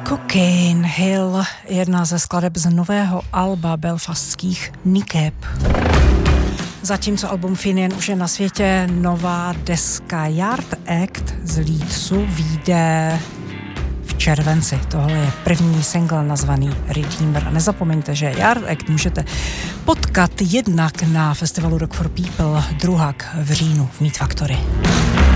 Cocaine Hill, jedna ze skladeb z nového alba belfastských Nikeb. Zatímco album Finian už je na světě, nová deska Yard Act z Leedsu vyjde v červenci. Tohle je první single nazvaný Redeemer. A nezapomeňte, že Yard Act můžete potkat jednak na festivalu Rock for People, druhak v říjnu v Meat Factory.